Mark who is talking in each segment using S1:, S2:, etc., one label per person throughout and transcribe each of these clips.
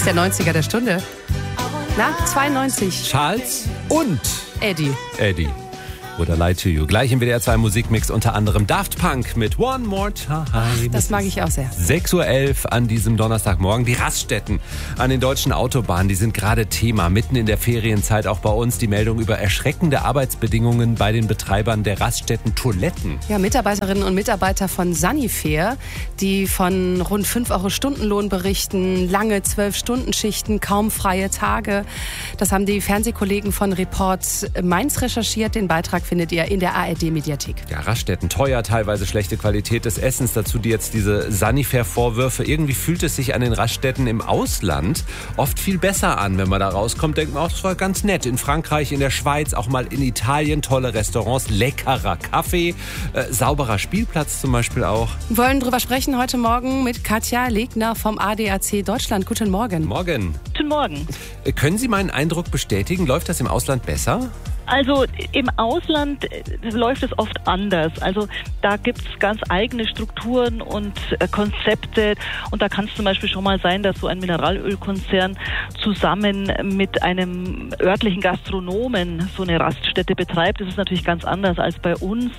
S1: der 90er der Stunde. Na, 92.
S2: Charles und
S1: Eddie.
S2: Oder Lie to You. Gleich im WDR 2 Musikmix unter anderem Daft Punk mit One More Time.
S1: Das mag ich auch sehr.
S2: 6.11 Uhr an diesem Donnerstagmorgen. Die Raststätten an den deutschen Autobahnen, die sind gerade Thema. Mitten in der Ferienzeit auch bei uns die Meldung über erschreckende Arbeitsbedingungen bei den Betreibern der Raststätten-Toiletten.
S1: Ja, Mitarbeiterinnen und Mitarbeiter von Sanifair, die von rund 5 Euro Stundenlohn berichten, lange 12-Stunden-Schichten, kaum freie Tage. Das haben die Fernsehkollegen von Report Mainz recherchiert. Den Beitrag findet ihr in der ARD-Mediathek.
S2: Ja, Raststätten teuer, teilweise schlechte Qualität des Essens. Dazu jetzt diese Sanifair-Vorwürfe. Irgendwie fühlt es sich an den Raststätten im Ausland oft viel besser an. Wenn man da rauskommt, denkt man, das war ganz nett. In Frankreich, in der Schweiz, auch mal in Italien, tolle Restaurants, leckerer Kaffee, sauberer Spielplatz zum Beispiel auch.
S1: Wir wollen drüber sprechen heute Morgen mit Katja Legner vom ADAC Deutschland. Guten Morgen.
S2: Morgen.
S3: Guten Morgen.
S2: Können Sie meinen Eindruck bestätigen? Läuft das im Ausland besser?
S3: Also im Ausland läuft es oft anders. Also da gibt es ganz eigene Strukturen und Konzepte. Und da kann es zum Beispiel schon mal sein, dass so ein Mineralölkonzern zusammen mit einem örtlichen Gastronomen so eine Raststätte betreibt. Das ist natürlich ganz anders als bei uns.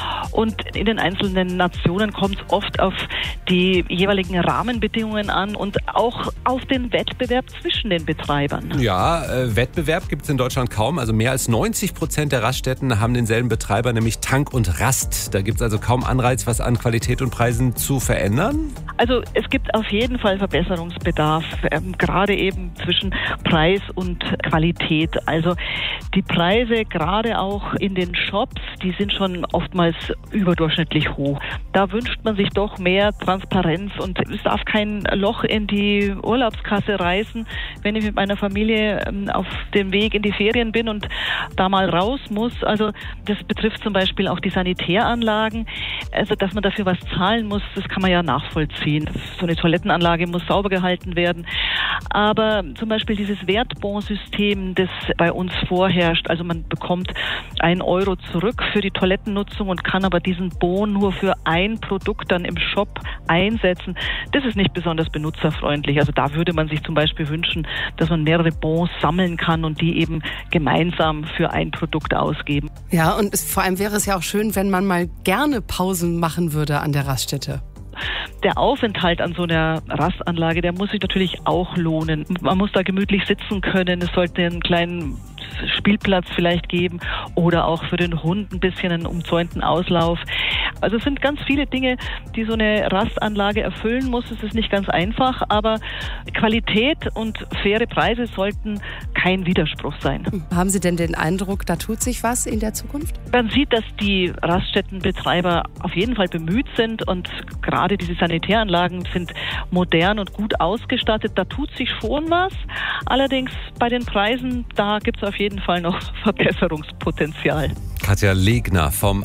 S3: Und in den einzelnen Nationen kommt es oft auf die jeweiligen Rahmenbedingungen an und auch auf den Wettbewerb zwischen den Betreibern.
S2: Ja, Wettbewerb gibt es in Deutschland kaum. Also mehr als 90% der Raststätten haben denselben Betreiber, nämlich Tank und Rast. Da gibt es also kaum Anreiz, was an Qualität und Preisen zu verändern?
S3: Also es gibt auf jeden Fall Verbesserungsbedarf, gerade eben zwischen Preis und Qualität. Also die Preise, gerade auch in den Shops, die sind schon oftmals überdurchschnittlich hoch. Da wünscht man sich doch mehr Transparenz und es darf kein Loch in die Urlaubskasse reißen, wenn ich mit meiner Familie auf dem Weg in die Ferien bin und da mal raus muss. Also das betrifft zum Beispiel auch die Sanitäranlagen. Also dass man dafür was zahlen muss, das kann man ja nachvollziehen. So eine Toilettenanlage muss sauber gehalten werden. Aber zum Beispiel dieses Wertbonsystem, das bei uns vorherrscht, also man bekommt 1 Euro zurück für die Toilettennutzung und kann aber diesen Bon nur für ein Produkt dann im Shop einsetzen. Das ist nicht besonders benutzerfreundlich. Also da würde man sich zum Beispiel wünschen, dass man mehrere Bons sammeln kann und die eben gemeinsam für ein Produkt ausgeben.
S1: Ja, und vor allem wäre es ja auch schön, wenn man mal gerne Pausen machen würde an der Raststätte.
S3: Der Aufenthalt an so einer Rastanlage, der muss sich natürlich auch lohnen. Man muss da gemütlich sitzen können. Es sollte einen kleinen Spielplatz vielleicht geben oder auch für den Hund ein bisschen einen umzäunten Auslauf. Also es sind ganz viele Dinge, die so eine Rastanlage erfüllen muss. Es ist nicht ganz einfach, aber Qualität und faire Preise sollten kein Widerspruch sein.
S1: Haben Sie denn den Eindruck, da tut sich was in der Zukunft?
S3: Man sieht, dass die Raststättenbetreiber auf jeden Fall bemüht sind und gerade diese Sanitäranlagen sind modern und gut ausgestattet. Da tut sich schon was. Allerdings bei den Preisen, da gibt es auf jeden Fall noch Verbesserungspotenzial.
S2: Katja Legner vom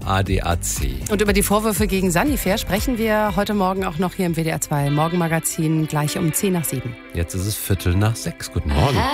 S2: ADAC.
S1: Und über die Vorwürfe gegen Sanifair sprechen wir heute Morgen auch noch hier im WDR 2 Morgenmagazin gleich um 10 nach 7.
S2: Jetzt ist es 5:45. Guten Morgen.